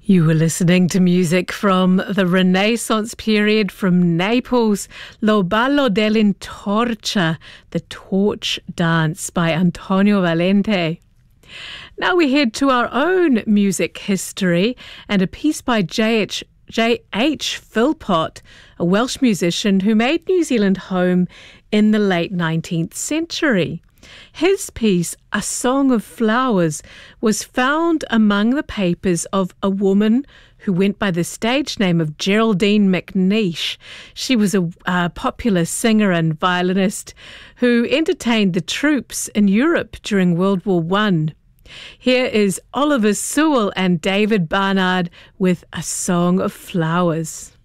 You were listening to music from the Renaissance period from Naples, Lo Ballo dell'Intorcia, the Torch Dance by Antonio Valente. Now we head to our own music history and a piece by J.H. Philpott, a Welsh musician who made New Zealand home in the late 19th century. His piece, A Song of Flowers, was found among the papers of a woman who went by the stage name of Geraldine McNeish. She was a popular singer and violinist who entertained the troops in Europe during World War I. Here is Oliver Sewell and David Barnard with A Song of Flowers.